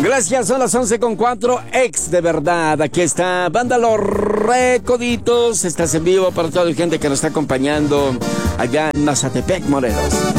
Gracias, son las 11:04, ex de verdad. Aquí está Banda Los Recoditos. Estás en vivo para toda la gente que nos está acompañando allá en Mazatepec, Morelos.